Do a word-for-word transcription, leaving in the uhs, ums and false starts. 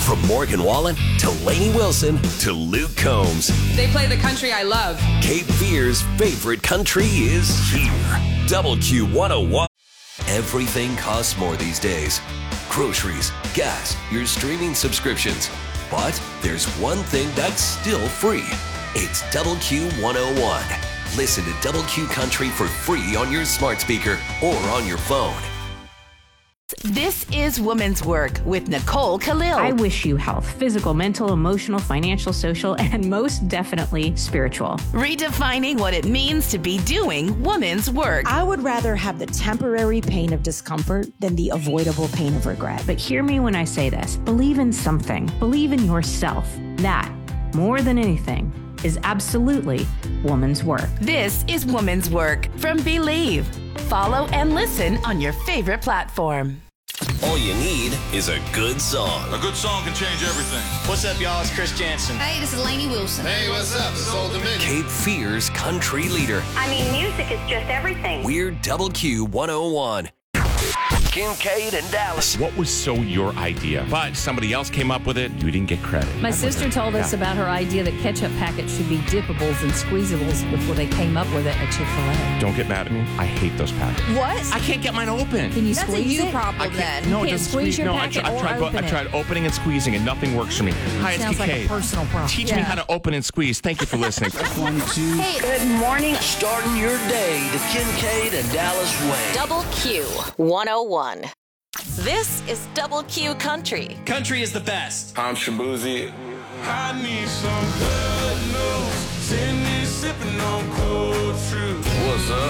From Morgan Wallen to Lainey Wilson to Luke Combs. They play the country I love. Cape Fear's favorite country is here. Double Q one oh one. Everything costs more these days. Groceries, gas, your streaming subscriptions. But there's one thing that's still free. It's Double Q one oh one. Listen to Double Q Country for free on your smart speaker or on your phone. This is Woman's Work with Nicole Khalil. I wish you health, physical, mental, emotional, financial, social, and most definitely spiritual. Redefining what it means to be doing woman's work. I would rather have the temporary pain of discomfort than the avoidable pain of regret. But hear me when I say this. Believe in something. Believe in yourself. That, more than anything, is absolutely woman's work. This is Woman's Work from Believe. Follow and listen on your favorite platform. All you need is a good song. A good song can change everything. What's up, y'all? It's Chris Jansen. Hey, this is Lainey Wilson. Hey, what's up? It's Old Dominion. Cape Fear's country leader. I mean, music is just everything. We're Double Q one oh one. Kincaid and Dallas. What was so your idea? But somebody else came up with it. You didn't get credit. My sister told us yeah. about her idea that ketchup packets should be dippables and squeezables before they came up with it at Chick-fil-A. Don't get mad at me. I hate those packets. What? I can't get mine open. Can you That's squeeze a you it? problem then. No, You it can't doesn't squeeze your no, packet I tried, or I've tried, open I've it. tried opening and squeezing, and nothing works for me. Hi, it's Sounds like a Kincaid. personal problem. Teach me Yeah. how to open and squeeze. Thank you for listening. One, two. Hey, good morning. Starting your day the Kincaid and Dallas way. Double Q one oh one. This is Double Q Country. Country is the best. I'm Shabuzi. I need some good news. Sitting here sipping on cold fruit. What's up?